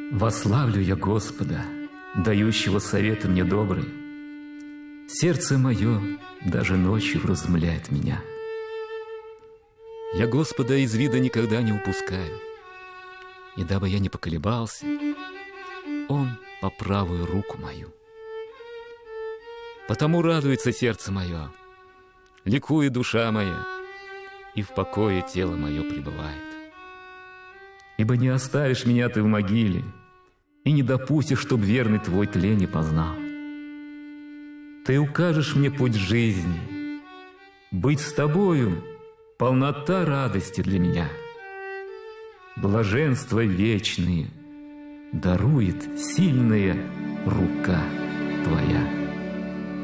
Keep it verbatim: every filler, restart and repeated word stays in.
Вославлю я Господа, дающего советы мне добрые. Сердце мое даже ночью вразумляет меня. Я Господа из вида никогда не упускаю, и дабы я не поколебался, Он по правую руку мою. Потому радуется сердце мое, ликует душа моя, и в покое тело мое пребывает. Ибо не оставишь меня ты в могиле, и не допустишь, чтоб верный твой тлен не познал. Ты укажешь мне путь жизни, быть с тобою — полнота радости для меня. Блаженство вечные дарует сильная рука твоя.